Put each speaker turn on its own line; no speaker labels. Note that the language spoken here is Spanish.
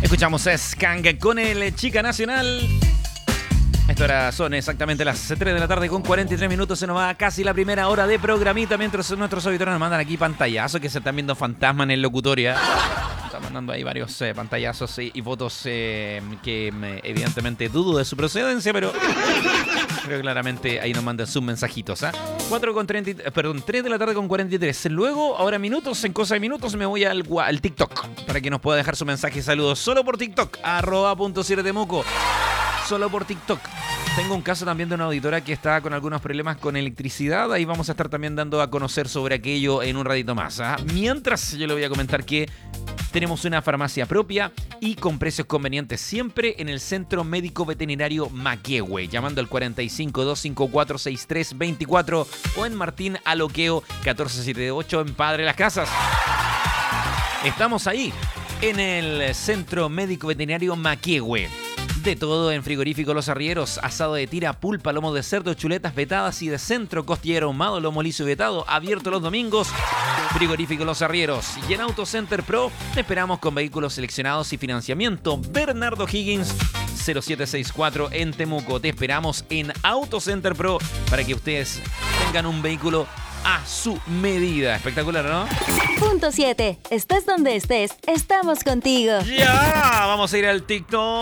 Escuchamos a Skank con el Chica Nacional. Esto ahora son exactamente las 3 de la tarde con 43 minutos. Se nos va casi la primera hora de programita mientras nuestros auditores nos mandan aquí pantallazos que se están viendo fantasmas en el locutorio. Están mandando ahí varios pantallazos y fotos que evidentemente dudo de su procedencia, pero claramente ahí nos mandan sus mensajitos. 3 de la tarde con 43. Luego, ahora en cosa de minutos, me voy al TikTok para que nos pueda dejar su mensaje y saludos solo por TikTok, @.7temuco. Solo por TikTok. Tengo un caso también de una auditora que está con algunos problemas con electricidad. Ahí vamos a estar también dando a conocer sobre aquello en un ratito más. Mientras, yo le voy a comentar que tenemos una farmacia propia y con precios convenientes siempre en el Centro Médico Veterinario Maquehue, llamando al 45-254-6324 o en Martín Aloqueo 1478 en Padre Las Casas. Estamos ahí en el Centro Médico Veterinario Maquehue. De todo en Frigorífico Los Arrieros, asado de tira, pulpa, lomo de cerdo, chuletas vetadas y de centro, costillero ahumado, lomo liso y vetado, abierto los domingos. Frigorífico Los Arrieros. Y en Auto Center Pro te esperamos con vehículos seleccionados y financiamiento. Bernardo Higgins 0764 en Temuco. Te esperamos en Auto Center Pro para que ustedes tengan un vehículo a su medida. Espectacular, ¿no?
Punto 7. Estés donde estés, estamos contigo.
Ya, vamos a ir al TikTok.